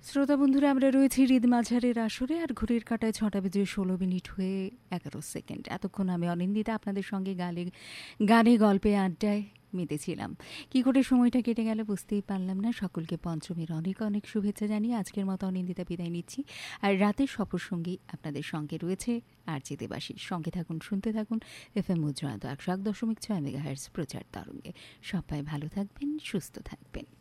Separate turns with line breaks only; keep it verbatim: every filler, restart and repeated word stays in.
শ্রোতা বন্ধুরা, আমরা রয়েছি হৃদ মাঝারের আসরে, আর ঘড়ির কাঁটায় ছটা বেজে ষোলো মিনিট হয়ে এগারো সেকেন্ড। এতক্ষণ আমি অনিন্দিতা আপনাদের সঙ্গে গালে গানে গল্পে আড্ডায় মেতেছিলাম। কী করে সময়টা কেটে গেল বুঝতেই পারলাম না। সকলকে পঞ্চমীর অনেক অনেক শুভেচ্ছা জানিয়ে আজকের মতো অনিন্দিতা বিদায় নিচ্ছি। আর রাতের সফর সঙ্গী আপনাদের সঙ্গে রয়েছে আর যে দেবাশীষ। সঙ্গে থাকুন, শুনতে থাকুন এফ এম মুদ্রান্ত একশো এক দশমিক ছয় মেগা হার্টজ প্রচার তরঙ্গে। সবাই ভালো থাকবেন, সুস্থ থাকবেন।